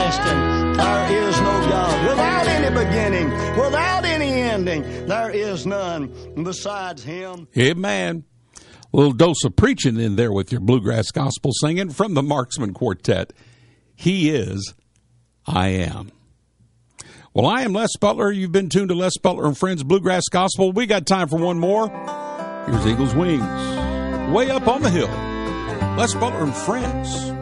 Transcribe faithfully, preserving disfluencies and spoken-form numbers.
everlasting, there is no God. Without any beginning, without any ending, there is none besides him. Amen. A little dose of preaching in there with your bluegrass gospel singing from the Marksman Quartet. He is, I am. Well, I am Les Butler. You've been tuned to Les Butler and Friends Bluegrass Gospel. We got time for one more. Here's Eagle's Wings, way up on the hill. Les Butler and Friends.